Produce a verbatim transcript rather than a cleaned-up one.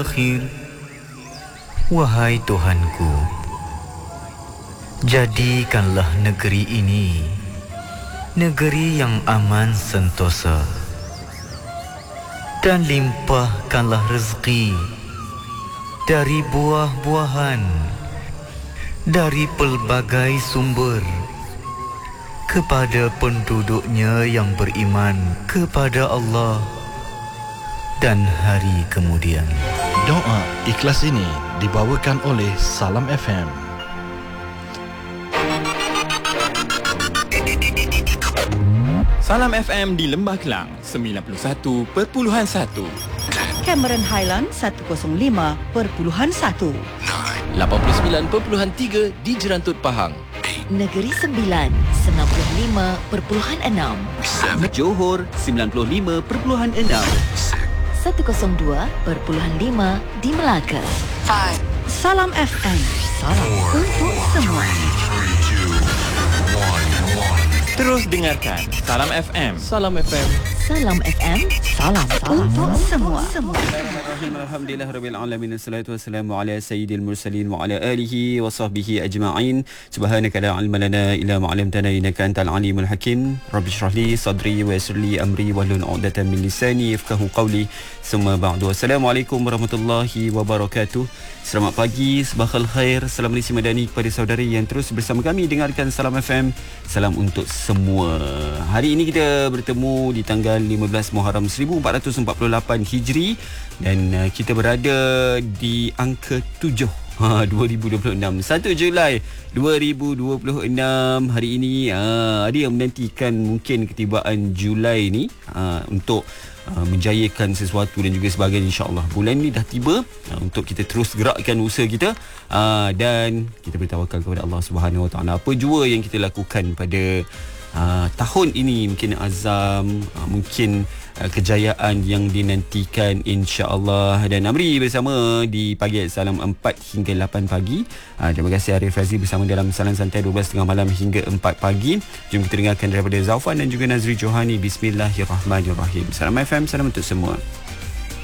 akhir. Wahai Tuhanku, jadikanlah negeri ini negeri yang aman sentosa, dan limpahkanlah rezeki dari buah-buahan, dari pelbagai sumber, kepada penduduknya yang beriman kepada Allah dan hari kemudian. Doa ikhlas ini dibawakan oleh Salam F M. Salam F M di Lembah Kelang sembilan puluh satu perpuluhan satu, Cameron Highland seratus lima perpuluhan satu, lapan puluh sembilan perpuluhan tiga di Jerantut Pahang, Negeri Sembilan sembilan puluh lima perpuluhan enam, Johor sembilan puluh lima perpuluhan enam, seratus dua perpuluhan lima di Melaka. Salam F M, salam untuk semua. Terus dengarkan Salam F M. Salam F M. Salam F M, salam Untuk semua. Bismillahirrahmanirrahim. Alhamdulillahirabbil alamin. Wassalatu wassalamu ala sayyidil mursalin wa ala alihi wa sahbihi ajma'in. Subhanaka la ilma lana illa ma 'allamtana innaka antal alimul hakim. Rabbi shrah li sadri wa yassir li amri wahlul 'uqdatam min lisani yafqahu qawli. Summa ba'du. Assalamualaikum warahmatullahi wabarakatuh. Selamat pagi, sabahal khair. Salam Malaysia Madani kepada saudari yang terus bersama kami dengarkan Salam F M. Salam untuk semua. Hari ini kita bertemu di tanggal lima belas Muharram seribu empat ratus empat puluh lapan Hijri, dan uh, kita berada di angka tujuh ha, dua ribu dua puluh enam, satu Julai dua ribu dua puluh enam. Hari ini uh, ada yang menantikan mungkin ketibaan Julai ni uh, untuk Uh, menjayakan sesuatu dan juga sebagainya. InsyaAllah bulan ni dah tiba uh, untuk kita terus gerakkan usaha kita, uh, dan kita bertawakal kepada Allah Subhanahu Wa Taala. Apa jua yang kita lakukan pada uh, tahun ini, mungkin azam, uh, mungkin uh, kejayaan yang dinantikan, insya-Allah. Dan Amri bersama di pagi Salam empat hingga lapan pagi. uh, Terima kasih Arif Razi bersama dalam Salam Santai dua belas tiga puluh malam hingga empat pagi. Jom kita dengarkan daripada Zaufan dan juga Nazri Johani. Bismillahirrahmanirrahim. Salam F M, salam untuk semua.